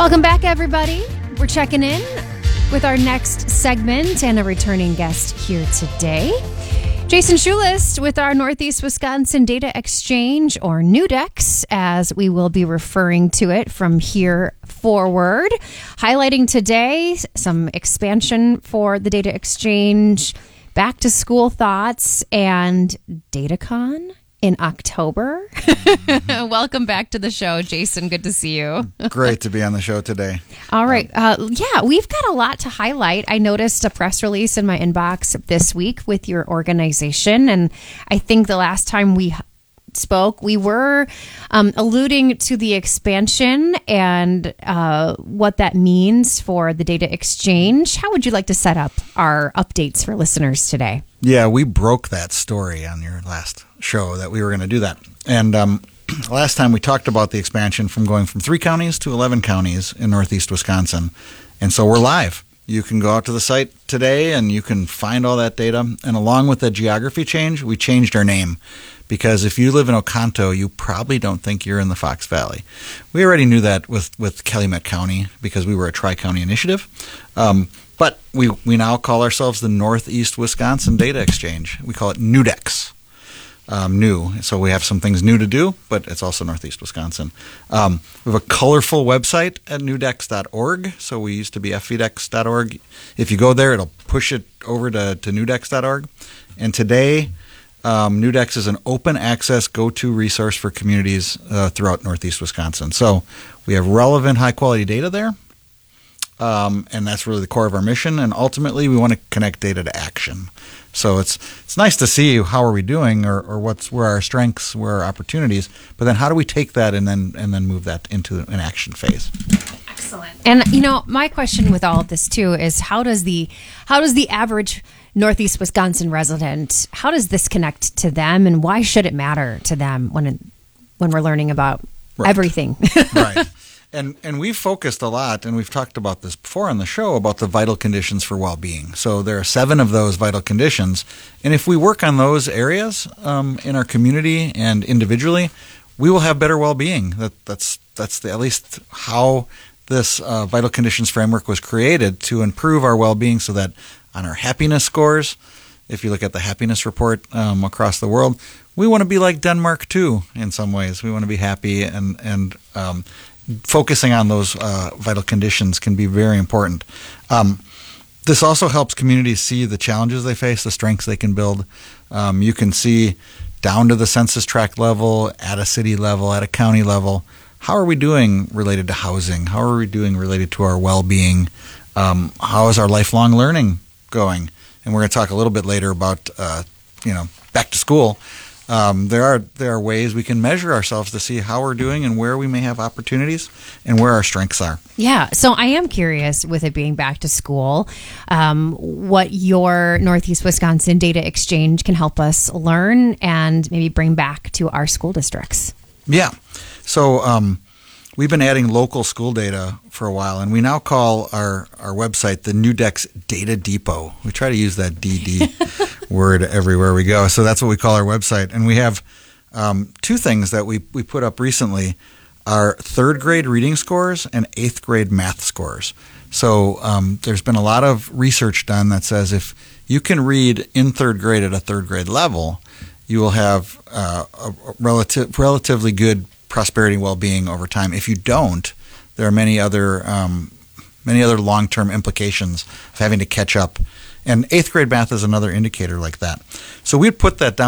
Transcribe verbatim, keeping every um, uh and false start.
Welcome back, everybody. We're checking in with our next segment and a returning guest here today. Jason Schulist with our Northeast Wisconsin Data Exchange, or NUDEX, as we will be referring to it from here forward. Highlighting today some expansion for the Data Exchange, back to school thoughts, and DataCon in October. Welcome back to the show, Jason. Good to see you. Great to be on the show today. All right. Uh, yeah, we've got a lot to highlight. I noticed a press release in my inbox this week with your organization. And I think the last time we spoke, we were um, alluding to the expansion and uh, what that means for the data exchange. How would you like to set up our updates for listeners today? Yeah, we broke that story on your last show that we were going to do that. And um, last time we talked about the expansion from going from three counties to eleven counties in Northeast Wisconsin. And so we're live. You can go out to the site today and you can find all that data. And along with the geography change, we changed our name. Because if you live in Oconto, you probably don't think you're in the Fox Valley. We already knew that with, with Calumet County because we were a tri-county initiative. Um, but we, we now call ourselves the Northeast Wisconsin Data Exchange. We call it NUDEX. Um, new. So we have some things new to do, but it's also Northeast Wisconsin. Um, we have a colorful website at nudex dot org. So we used to be f v dex dot org. If you go there, it'll push it over to, to nudex dot org. And today, um, NUDEX is an open access go-to resource for communities uh, throughout Northeast Wisconsin. So we have relevant, high-quality data there. Um, and that's really the core of our mission. And ultimately, we want to connect data to action. So it's it's nice to see how are we doing, or, or what's where our strengths, where our opportunities. But then how do we take that and then and then move that into an action phase? Excellent. And you know, my question with all of this too is how does the how does the average Northeast Wisconsin resident, how does this connect to them, and why should it matter to them when it, when we're learning about right. everything? Right. And and we've focused a lot, and we've talked about this before on the show, about the vital conditions for well-being. So there are seven of those vital conditions, and if we work on those areas um, in our community and individually, we will have better well-being. That that's that's the, at least how this uh, vital conditions framework was created, to improve our well-being, so that on our happiness scores, if you look at the happiness report um, across the world, we want to be like Denmark too. In some ways, we want to be happy and and um, focusing on those uh, vital conditions can be very important. Um, this also helps communities see the challenges they face, the strengths they can build. Um, you can see down to the census tract level, at a city level, at a county level, how are we doing related to housing? How are we doing related to our well-being? Um, how is our lifelong learning going? And we're going to talk a little bit later about, uh, you know, back to school. Um, there are there are ways we can measure ourselves to see how we're doing and where we may have opportunities and where our strengths are. Yeah, so I am curious, with it being back to school, um, what your Northeast Wisconsin Data Exchange can help us learn and maybe bring back to our school districts. Yeah, so um, we've been adding local school data for a while, and we now call our, our website the NUDEX Data Depot. We try to use that D D word everywhere we go. So that's what we call our website. And we have um, two things that we, we put up recently, our third grade reading scores and eighth grade math scores. So um, there's been a lot of research done that says if you can read in third grade at a third grade level, you will have uh, a relative, relatively good prosperity and well-being over time. If you don't, there are many other um, many other long-term implications of having to catch up. And eighth grade math is another indicator like that. So we'd put that down